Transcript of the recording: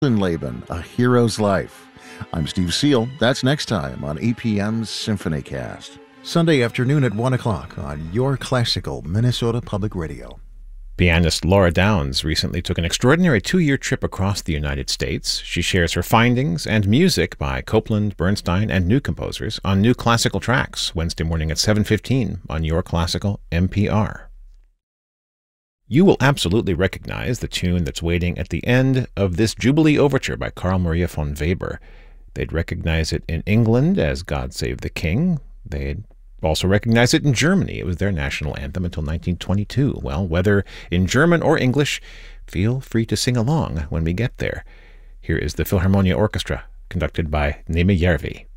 Laban, A Hero's Life. I'm Steve Seal. That's next time on EPM's Symphony Cast. Sunday afternoon at 1 o'clock on Your Classical Minnesota Public Radio. Pianist Laura Downs recently took an extraordinary 2-year trip across the United States. She shares her findings and music by Copland, Bernstein, and new composers on New Classical Tracks, Wednesday morning at 7:15 on Your Classical NPR. You will absolutely recognize the tune that's waiting at the end of this Jubilee Overture by Carl Maria von Weber. They'd recognize it in England as God Save the King. They'd also recognize it in Germany. It was their national anthem until 1922. Well, whether in German or English, feel free to sing along when we get there. Here is the Philharmonia Orchestra, conducted by Nemi Järvi.